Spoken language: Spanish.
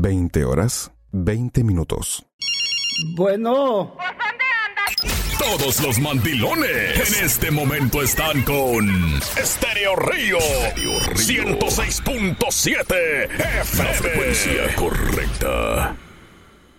20:20. Bueno. Todos los mandilones en este momento están con Estéreo Río 106.7 FM. La frecuencia correcta.